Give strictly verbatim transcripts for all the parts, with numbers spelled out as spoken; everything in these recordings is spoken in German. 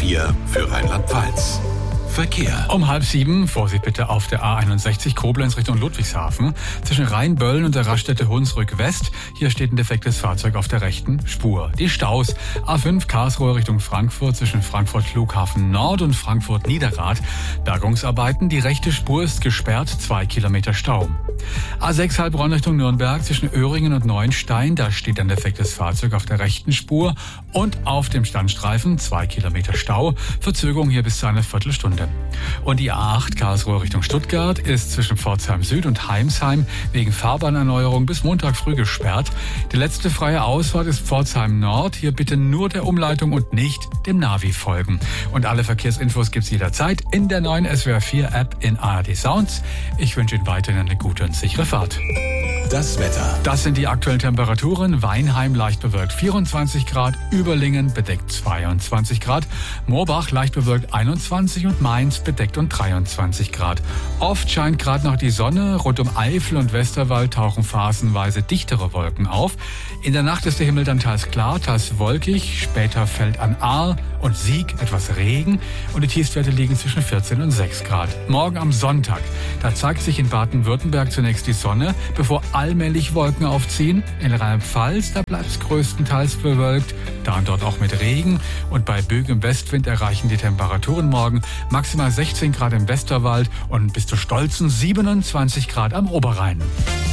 vier für Rheinland-Pfalz. Verkehr. Um halb sieben, Vorsicht bitte auf der A einundsechzig Koblenz Richtung Ludwigshafen. Zwischen Rheinböllen und der Raststätte Hunsrück West. Hier steht ein defektes Fahrzeug auf der rechten Spur. Die Staus. A fünf Karlsruhe Richtung Frankfurt zwischen Frankfurt Flughafen Nord und Frankfurt Niederrad. Bergungsarbeiten. Die rechte Spur ist gesperrt. Zwei Kilometer Stau. A sechs Heilbronn Richtung Nürnberg zwischen Öhringen und Neuenstein. Da steht ein defektes Fahrzeug auf der rechten Spur. Und auf dem Standstreifen zwei Kilometer Stau. Verzögerung hier bis zu einer Viertelstunde. Und die A acht Karlsruhe Richtung Stuttgart ist zwischen Pforzheim Süd und Heimsheim wegen Fahrbahnerneuerung bis Montag früh gesperrt. Die letzte freie Ausfahrt ist Pforzheim Nord. Hier bitte nur der Umleitung und nicht dem Navi folgen. Und alle Verkehrsinfos gibt's jederzeit in der neuen S W R vier App in A R D Sounds. Ich wünsche Ihnen weiterhin eine gute und sichere Fahrt. Das Wetter. Das sind die aktuellen Temperaturen. Weinheim leicht bewölkt vierundzwanzig Grad, Überlingen bedeckt zweiundzwanzig Grad, Moorbach leicht bewölkt einundzwanzig und Mainz bedeckt und dreiundzwanzig Grad. Oft scheint gerade noch die Sonne. Rund um Eifel und Westerwald tauchen phasenweise dichtere Wolken auf. In der Nacht ist der Himmel dann teils klar, teils wolkig. Später fällt an Ahr und Sieg etwas Regen und die Tiefstwerte liegen zwischen vierzehn und sechs Grad. Morgen am Sonntag, da zeigt sich in Baden-Württemberg zunächst die Sonne, bevor allmählich Wolken aufziehen. In Rheinland-Pfalz, da bleibt es größtenteils bewölkt, da und dort auch mit Regen. Und bei böigem Westwind erreichen die Temperaturen morgen maximal sechzehn Grad im Westerwald und bis zu stolzen siebenundzwanzig Grad am Oberrhein.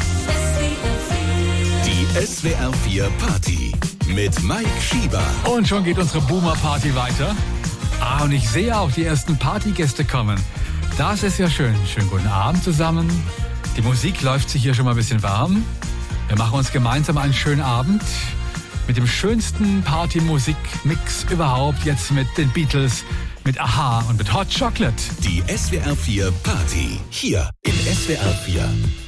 Die S W R vier Party mit Mike Schieber. Und schon geht unsere Boomer-Party weiter. Ah, und ich sehe auch die ersten Partygäste kommen. Das ist ja schön. Schönen guten Abend zusammen. Die Musik läuft sich hier schon mal ein bisschen warm. Wir machen uns gemeinsam einen schönen Abend mit dem schönsten Party-Musik-Mix überhaupt. Jetzt mit den Beatles, mit Aha und mit Hot Chocolate. Die S W R vier Party hier in S W R vier.